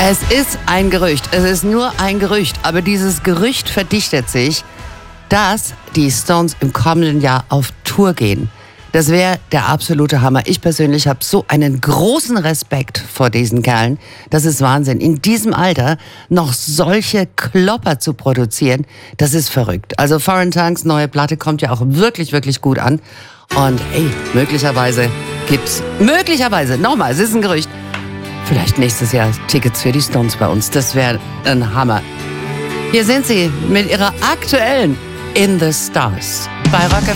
Es ist ein Gerücht, es ist nur ein Gerücht, aber dieses Gerücht verdichtet sich, dass die Stones im kommenden Jahr auf Tour gehen. Das wäre der absolute Hammer. Ich persönlich habe so einen großen Respekt vor diesen Kerlen. Das ist Wahnsinn. In diesem Alter noch solche Klopper zu produzieren, das ist verrückt. Also Foreign Tongues neue Platte kommt ja auch wirklich, wirklich gut an. Und möglicherweise, nochmal, es ist ein Gerücht, vielleicht nächstes Jahr Tickets für die Stones bei uns. Das wäre ein Hammer. Hier sind sie mit ihrer aktuellen In the Stars bei Rock FM.